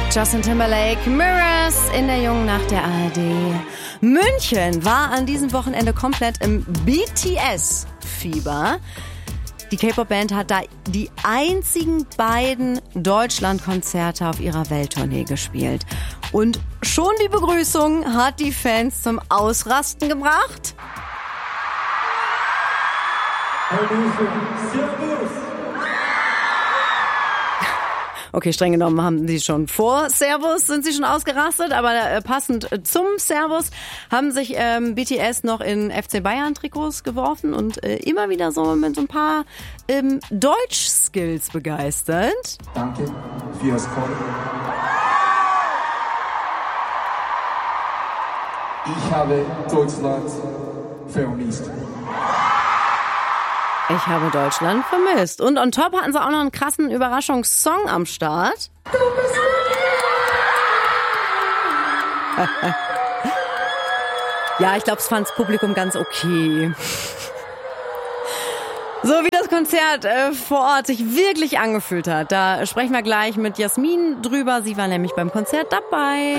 Justin Timberlake, Mirrors in der jungen Nacht der ARD. München war an diesem Wochenende komplett im BTS-Fieber. Die K-Pop-Band hat da die einzigen beiden Deutschland-Konzerte auf ihrer Welttournee gespielt. Und schon die Begrüßung hat die Fans zum Ausrasten gebracht. Okay, streng genommen haben sie schon vor Servus, sind sie schon ausgerastet, aber passend zum Servus haben sich BTS noch in FC Bayern Trikots geworfen und immer wieder so mit so ein paar Deutsch-Skills begeistert. Danke für das Call. Ich habe Deutschland vermisst. Ich habe Deutschland vermisst. Und on top hatten sie auch noch einen krassen Überraschungssong am Start. Du bist ja, ich glaube, es fand das Publikum ganz okay. So wie das Konzert vor Ort sich wirklich angefühlt hat, da sprechen wir gleich mit Jasmin drüber. Sie war nämlich beim Konzert dabei.